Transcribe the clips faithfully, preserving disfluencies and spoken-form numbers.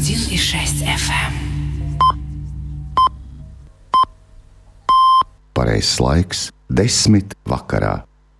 один и шесть эф эм. Pareizs laiks – desmit vakarā.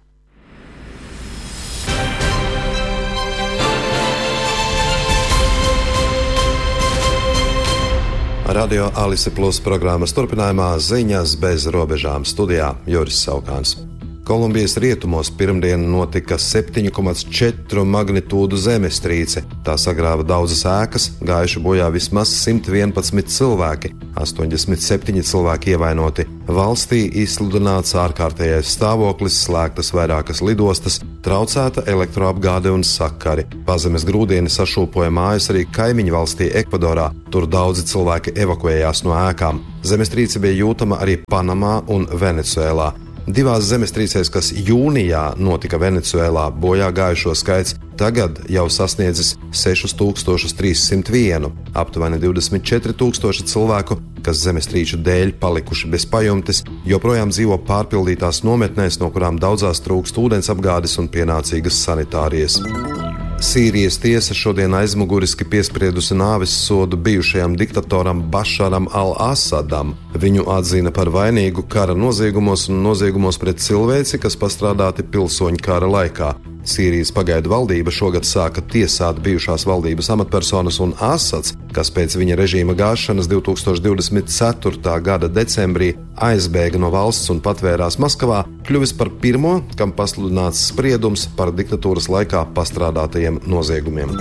Radio Alise Plus programmas turpinājumā ziņas bez robežām studijā Juris Saukāns. Kolumbijas rietumos pirmdien notika septiņu komats četru magnitūdu zemestrīce. Tā sagrāva daudzas ēkas, gājuši bojā vismaz simt vienpadsmit cilvēki, astoņdesmit septiņi cilvēki ievainoti. Valstī izsludināts ārkārtējais stāvoklis, slēgtas vairākas lidostas, traucēta elektroapgāde un sakari. Pazemes grūdieni sašūpoja mājas arī kaimiņu valstī Ekvadorā. Tur daudzi cilvēki evakuējās no ēkām. Zemestrīce bija jūtama arī Panamā un Venecuēlā. Divās zemestrīcēs, kas jūnijā notika Venecuēlā, bojā gājušo skaits tagad jau sasniedzis sešus tūkstošus trīs simt vienu. Aptuveni divdesmit četri tūkstoši cilvēku, kas zemestrīču dēļ palikuši bez pajumtes, joprojām dzīvo pārpildītās nometnēs, no kurām daudzās trūkst ūdensapgādes un pienācīgas sanitārijas. Sīrijas tiesa šodien aizmuguriski piespriedusi nāves sodu bijušajam diktatoram Bašaram al-Asadam. Viņu atzina par vainīgu kara noziegumos un noziegumos pret cilvēci, kas pastrādāti pilsoņu kara laikā. Sīrijas pagaidu valdība šogad sāka tiesāt bijušās valdības amatpersonas, un Asads, kas pēc viņa režīma gāšanas divtūkstoš divdesmit ceturtā gada decembrī aizbēga no valsts un patvērās Maskavā, kļuvis par pirmo, kam pasludināts spriedums par diktatūras laikā pastrādātajiem noziegumiem.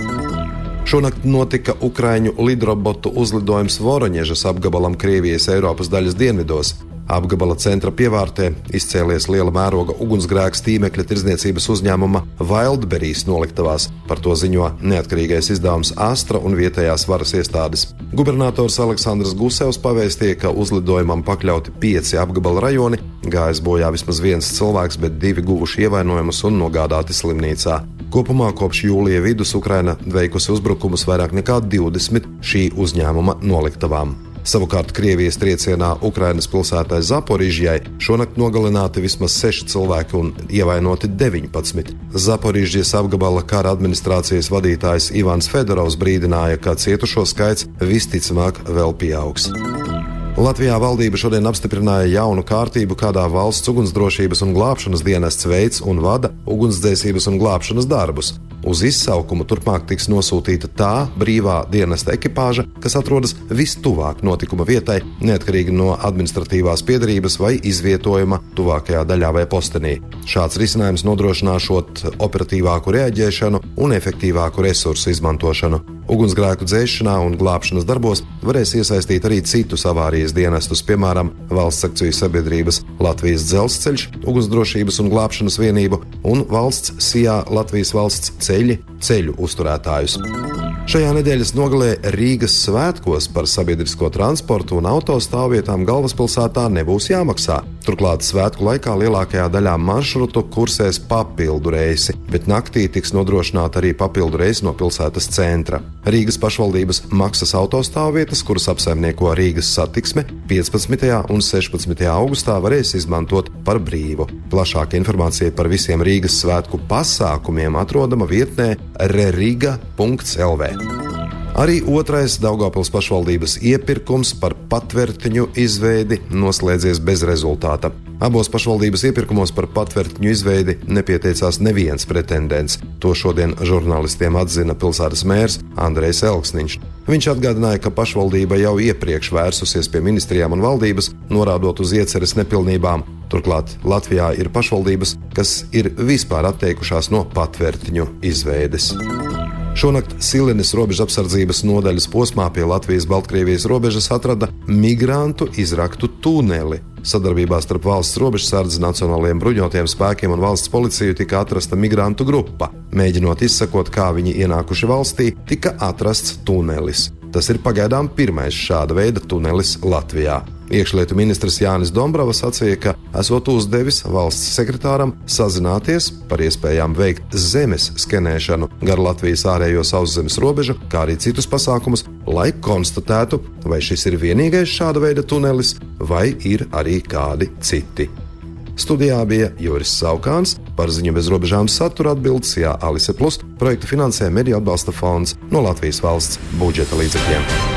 Šonakt notika ukraiņu lidrobotu uzlidojums Voroņežas apgabalam Krievijas Eiropas daļas dienvidos. Apgabala centra pievārtē izcēlies liela mēroga ugunsgrēks tīmekļa tirdzniecības uzņēmuma Wildberries noliktavās. Par to ziņo neatkarīgais izdevums Astra un vietējās varas iestādes. Gubernators Aleksandrs Gusevs pavēstīja, ka uzlidojumam pakļauti pieci apgabala rajoni, gājis bojā vismaz viens cilvēks, bet divi guvuši ievainojumus un nogādāti slimnīcā. Kopumā kopš jūlija vidus Ukraina veikusi uzbrukumus vairāk nekā divdesmit šī uzņēmuma noliktavām. Savukārt Krievijas triecienā Ukrainas pilsētai Zaporižjai šonakt nogalināti vismaz seši cilvēki un ievainoti deviņpadsmit. Zaporižjas apgabala kara administrācijas vadītājs Ivans Fedorovs brīdināja, ka cietušo skaits visticamāk vēl pieaugs. Latvijā valdība šodien apstiprināja jaunu kārtību, kādā valsts ugunsdrošības un glābšanas dienests veids un vada ugunsdzēsības un glābšanas darbus. Uz izsaukumu turpmāk tiks nosūtīta tā brīvā dienesta ekipāža, kas atrodas vistuvāk notikuma vietai, neatkarīgi no administratīvās piedarības vai izvietojuma tuvākajā daļā vai postenī. Šāds risinājums nodrošināšot operatīvāku reaģēšanu un efektīvāku resursu izmantošanu. Ugunsgrēku dzēšanā un glābšanas darbos varēs iesaistīt arī citus avārijas dienestus, piemēram, valsts akciju sabiedrības Latvijas dzelzceļš, ugunsdrošības un glābšanas vienību un valsts Sijā Latvijas valsts ceļi ceļu uzturētājus. Šajā nedēļas nogalē Rīgas svētkos par sabiedrisko transportu un autostāvvietām galvaspilsētā nebūs jāmaksā. Turklāt svētku laikā lielākajā daļā maršrutu kursēs papildu reisi, bet naktī tiks nodrošināta arī papildu reisi no pilsētas centra. Rīgas pašvaldības maksas autostāvvietas, kuras apsaimnieko Rīgas satiksme, piecpadsmitajā un sešpadsmitajā augustā varēs izmantot par brīvu. Plašāka informācija par visiem Rīgas svētku pasākumiem atrodama vietnē reriga punkts el vē. Arī otrais Daugavpils pašvaldības iepirkums par patvertņu izveidi noslēdzies bez rezultāta. Abos pašvaldības iepirkumos par patvertņu izveidi nepieteicās neviens pretendents. To šodien žurnālistiem atzina pilsētas mērs Andrejs Elksniņš. Viņš atgādināja, ka pašvaldība jau iepriekš vērsusies pie ministrijām un valdības, norādot uz ieceres nepilnībām. Turklāt Latvijā ir pašvaldības, kas ir vispār atteikušās no patvertņu izveides. Šonakt Silenes robežapsardzības nodaļas posmā pie Latvijas-Baltkrievijas robežas atrada migrantu izraktu tuneli. Sadarbībā starp valsts robežsardzi, nacionālajiem bruņotajiem spēkiem un valsts policiju tika atrasta migrantu grupa. Mēģinot izsekot, kā viņi ienākuši valstī, tika atrasts tunelis. Tas ir pagaidām pirmais šāda veida tunelis Latvijā. Iekšlietu ministrs Jānis Dombrava sacīja, ka esot uzdevis valsts sekretāram sazināties par iespējām veikt zemes skenēšanu gar Latvijas ārējo sauszemes robežu, kā arī citus pasākumus, lai konstatētu, vai šis ir vienīgais šāda veida tunelis, vai ir arī kādi citi. Studijā bija Juris Saukāns, par ziņu bez robežām satura atbildes Jā Alise Plus, projektu finansē Mediju atbalsta fonds no Latvijas valsts budžeta līdzekļiem.